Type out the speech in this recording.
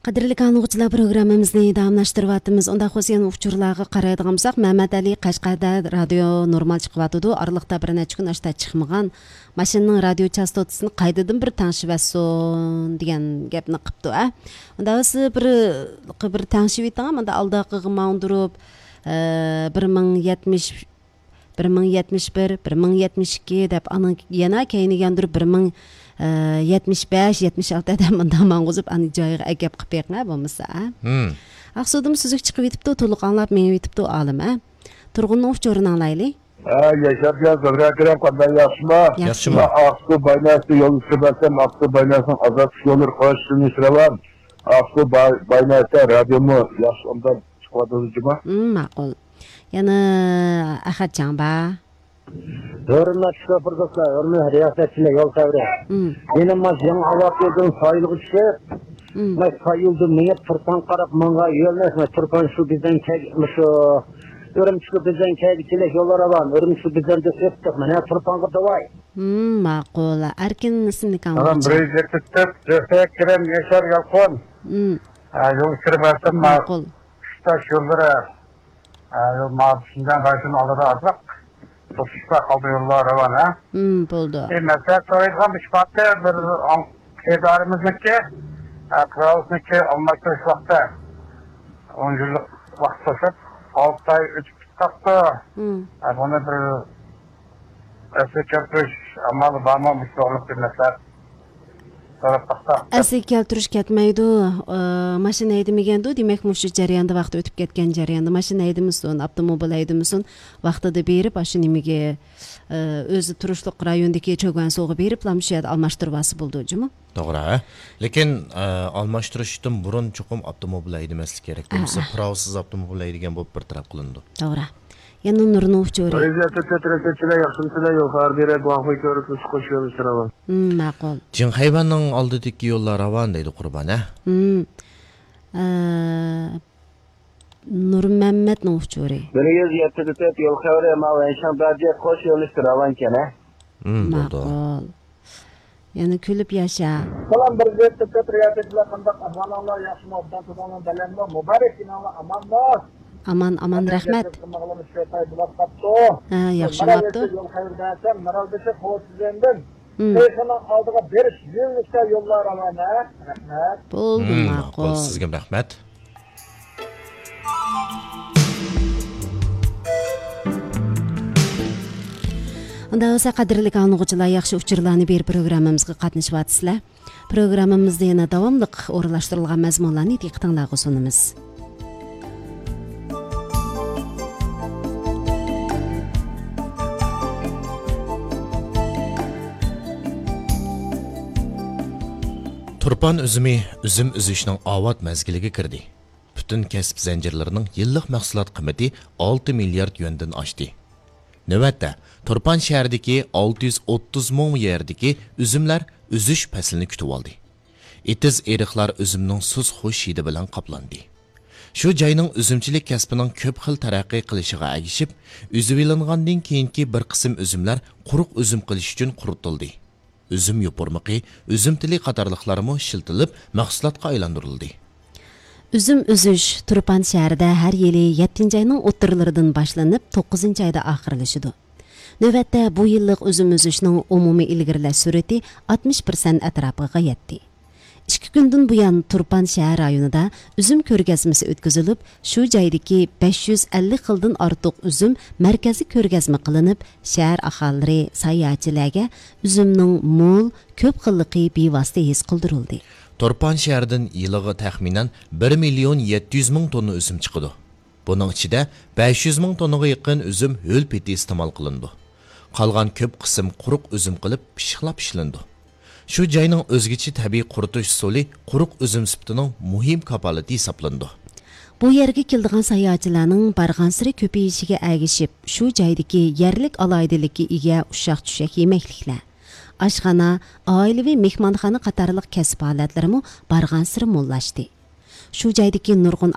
Qadrli anlıqçılar programımızı davamlaştırıvatımız. Onda Hüseyin uçurlarga qaraydigansak, Mehmet Ali Qashqarda radio normal chiqyapti. Araliqda bir necha kun ashta chiqmagan. Mashinaning radio chastotasini qaydadan bir tanishibson degan gapni qipti. Onda biz bir tanishib etgan, menda aldaqi maundurib 1070 1071, 1072 deb aning yana keynigandir 1075-76 deb menda mang'uzib ani joyiga agap qilib beqna bo'lmasa. Aqsudim suzuk chiqib yetibdi, to'liq anglab menga yetibdi olim. Turg'unning uchurini anglayli. Yaşarken Zöbrekirem kadar yaşma. Yaşma. Aksu baynası yol üstübesem, Aksu baynasının azat yolur koştuğunu sıravan. Aksu baynası radyomu yaş ondan çıkmadı hücuma. Ma'qul. Yana Ahadjon ba. Hürmet şoförler, hürmet riyasetçiler yol çevre. Benim mazyan avat yolun sayılığı çıkıp, ben sayıldım, neye tırpan karap manga yolmaz, tırpan şu bizden kegmiş o. Örümçü bizden kegçiler yollara var, örümçü bizden de söktük, ne tırpan kırdıvay. Ma'qul. Erkin ismini Tamam, kanğucu. burayı yetiştirip, Zöbrekirem Yaşar Yalkon. Yol sürmezsem, Ma'qul. Ştaş yollara, yol mağdısından karşının aldığı azak. Tutuşta kaldı yollar var ha. Bo'ldi. Mesela soyulgan bir şifatte bir kedarımızdaki kralısındaki almakta şu vakti 10 yıllık vakit soşup 6 ay 3 kitapta bunu bir eski köprüş amalı bağmamış doğruluk bir mesela Asli keltirish ketmaydi. Mashina haydamagandu, demak mushu jarayonda vaqt o'tib ketgan jarayonda mashina haydamison, avtomobil haydamison vaqtida berib, shu nimaga o'zi turishliq rayondagi cho'gan suvga berib, shu yerda almashtirvasi bo'ldi-jimi? To'g'ri. Lekin almashtirishdan burun chuqum avtomobil haydamaslik kerak. Bo'lmasa pravsiz avtomobil haydagan bo'lib bir taraf qilindi. To'g'ri. Yana nurni uchuri. Rezervatçiler yaxşımçılar yok. Har biri guanxoy körütmüş koşuyormuş sıravan. Ma'qul. Jin hayvanning oldidagi yo'llar ravon deydi Qurban, ha? Nur Mehmetning uchuri. 177 yol xavri ama enşan badiye koş yolu sıravan kene. Bo'ldi. Ma'qul. Yana kulib yasha. Salam 177 riyasetçiler kandak amanallah yaşma obdan tutanın belenme mübarek inanla amanlar. Aman rahmat. Yaxshi bo'pti. Yol xayrdan maralbesi qo'sizdan. Seyxana aldığa beriş yıllıkta yollar amana. Rahmat. Bo'ldi, ma'qul. Sizga rahmat. Unda bo'lsa qadrli anlıqçılar yaxshi uchurlarni berib programmamizga qatnashyapsizlar. Programmamizda yana davomli o'rinlashtirilgan mazmunlarni diqqatingizga sunamiz. Turpan üzümü üzüm üzüşünün avat mezgiliga kirdi. Bütün kasb zanjirlarining yillik mahsulot qiymati 6 milliard yuandan oshdi. Navbatda Turpan shahridagi 630 ming yerdagi üzümlar üzüş faslini kutib oldi. Etiz eriqlar üzümning suz xush hidi bilan qoplandi. Shu joyning üzümchilik kasbining ko'p xil taraqqiy qilishiga agishib, üzüb ilingandan keyingi bir qism üzümlar quruq üzüm qilish uchun quritildi. Üzüm yopurmaqi, üzüm tili qatorliqlarimi shiltilib, mahsulotga aylantirildi. Üzüm üzüş Turpan shahrida har yili 7-oyning o'ttirlaridan boshlanib 9-oyda oxirlashadi. Navbatda bu yillik üzüm üzüşning umumiy ilgirlash sur'ati 60% atrofiga yetdi. 2 kundan buyon Turpan shahar rayonida üzüm ko'rgazmasi o'tkazilib, shu joydagi 550 xildan ortiq üzüm markaziy ko'rgazma qilinib, shahar aholilari sayohatchilarga üzümning mo'l, ko'p xilligi bevosita his qildirildi. Turpan shahridan yiliga taxminan 1 million 700 ming tonna üzüm chiqadi. Buning ichida 500 ming tonnaga yaqin üzüm ho'l peti iste'mol qilindi. Qolgan ko'p qism quruq üzüm qilib pishiqlab ishlandi. Shu joyning o'zgacha tabiiy quritish usuli quruq üzüm sifatining muhim kapolati hisoblandi. Bu yerga keldigan sayohatchilarning barg'ansiri ko'payishiga ergishib, shu joydagi yerlik aloyidalikka ega ushaq-tushak yemekliklar, oshxona, oilaviy mehmonxona qatorliq kasb holatlarimi barg'ansiri mo'llashdi. Shu joydagi nurg'un